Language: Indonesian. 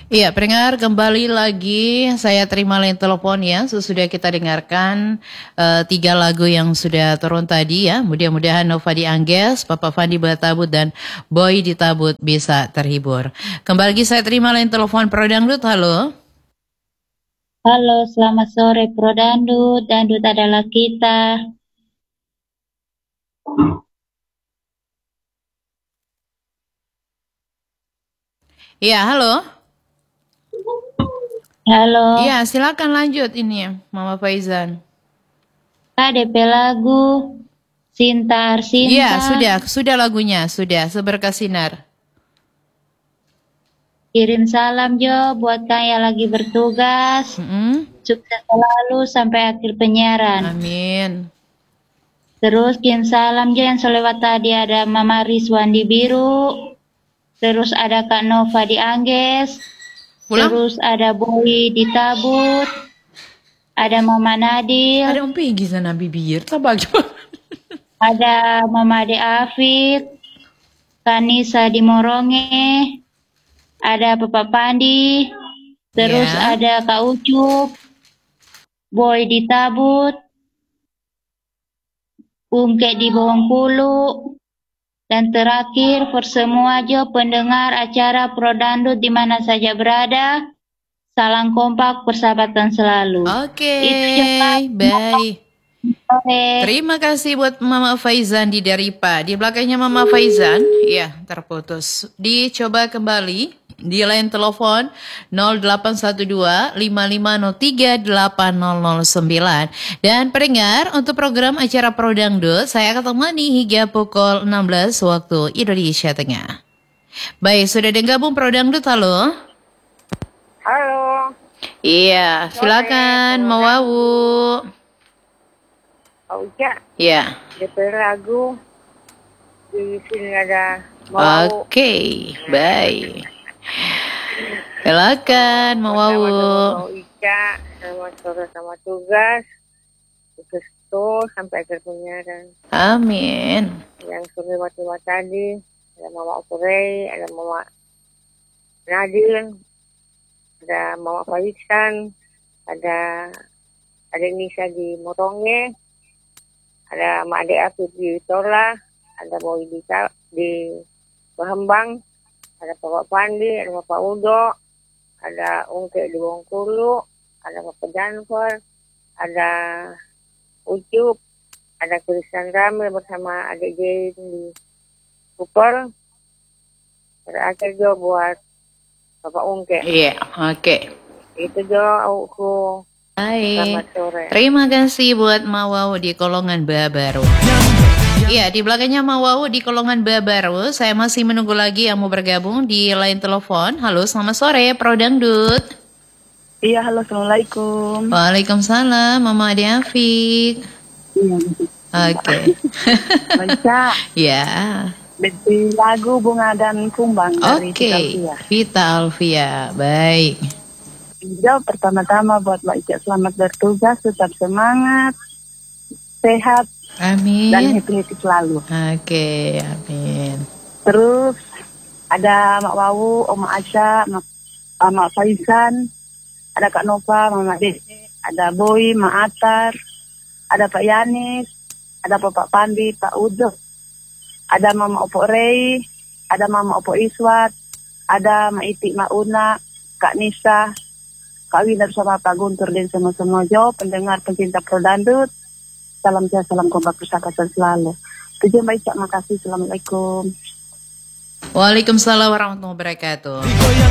Iya, pendengar kembali lagi saya terima line telepon ya. Sesudah kita dengarkan tiga lagu yang sudah turun tadi ya. Mudah-mudahan Nova Diangges, Papa Fandi Batabut dan Boy Ditabut bisa terhibur. Kembali lagi saya terima line telepon Pro Dangdut. Halo. Halo, selamat sore Pro Dandut. Dandut adalah kita. Iya, halo. Halo, Iya, silakan lanjut ini Mama Faizan. DP lagu Sinta Iya, Arsinta. sudah lagunya, sudah Seberkas Sinar. Kirim salam Jo buat kang yang lagi bertugas. Mm-mm. Sukses selalu sampai akhir penyiaran. Amin. Terus kirim salam Jo yang selewat tadi ada Mama Rizwandi Biru. Terus ada Kak Nova Diangges. Pulang? Terus ada Boy Ditabut. Ada Mama Nadil. Ada Peggy sana bibir, tabak. Ada Mama Ade Afid. Kanisa di Moronge, ada Bapak Pandi, terus Ya. ada Kak Ucup, Boy Ditabut, Ungke di Bengkulu, dan terakhir for semua jo pendengar acara Pro Dandut di mana saja berada, salam kompak persahabatan selalu. Oke, Itu jo, Kak. baik. Oke. Terima kasih buat Mama Faizan di Daripa. Di belakangnya Mama Faizan, ya terputus. Dicoba kembali di line telepon 0812 5503 8009. Dan pendengar untuk program acara Pro Dangdut, saya akan temani hingga pukul 16 waktu Indonesia Tengah. Baik, sudah gabung Pro Dangdut, halo? Halo. Iya, silakan Mawawu. Pak Uca, Ya. DP lagu di sini ada mau. Oke, baik. Silakan Mawawu. Pak Uca, selamat sore sama tugas. Sukses terus sampai akhir penyiaran. Amin. Yang sudah lewat tadi, ada Mama Operei, ada Mama Nadil, ada Mama Faizan, ada Nisa di Moronge, ada Mak Ade Afid di Tola, ada Boy di Bahembang, ada Bapak Pandi, ada Bapak Udo, ada Ungke di Bengkulu, ada Bapak Janfer, ada Ucup, ada Christian Ramil bersama adik Jain di Super. Terakhir juga buat Bapak Ungke. Iya, oke. Itu juga aku. Baik. Selamat sore. Terima kasih buat Mawawu di Kolongan Babaru. Iya, di belakangnya Mawawu di Kolongan Babaru. Saya masih menunggu lagi yang mau bergabung di line telepon. Halo, selamat sore, Pro Dangdut. Iya, halo, assalamualaikum. Waalaikumsalam, Mama Ade Afik. Iya, Oke. baca. Ya. Dari lagu Bunga dan Kumbang dari Vita Oke. Alfia. Vita Alfia, baik. Jawab pertama-tama buat Mbak Ica, selamat bertugas, tetap semangat, sehat, Amin. dan happy-happy selalu. Oke, amin. Terus ada Mak Wawu, Oma Asya, Mak Faizan, ada Kak Nova, Mama Dede, ada Boy, Mak Atar, ada Pak Yanis, ada Bapak Pandi, Pak Udo, ada Mama Opo Rei, ada Mama Opo Iswat, ada Mak Iti, Mak Una, Kak Nisa, Kak Wina bersama Pak Guntur dan semua-semua Jo, pendengar pencinta Pro Dangdut. Salam sehat, salam kompak persahabatan selalu. Tujuan baik, makasih. Assalamualaikum. Waalaikumsalam warahmatullahi wabarakatuh.